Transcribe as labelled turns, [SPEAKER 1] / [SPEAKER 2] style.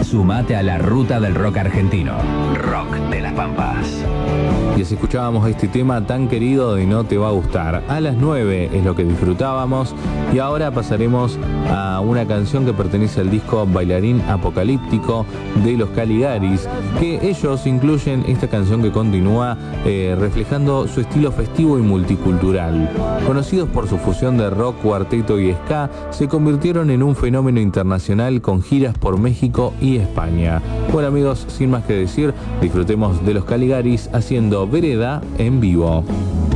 [SPEAKER 1] Sumate a la ruta del rock argentino. Rock de las Pampas.
[SPEAKER 2] Y así escuchábamos este tema tan querido de No Te Va a Gustar. A las 9 es lo que disfrutábamos y ahora pasaremos a una canción que pertenece al disco Bailarín Apocalíptico de los Caligaris, que ellos incluyen esta canción que continúa reflejando su estilo festivo y multicultural. Conocidos por su fusión de rock, cuarteto y ska, se convirtieron en un fenómeno internacional con giras por México y España. Bueno amigos, sin más que decir, disfrutemos de los Caligaris haciendo Vereda en vivo.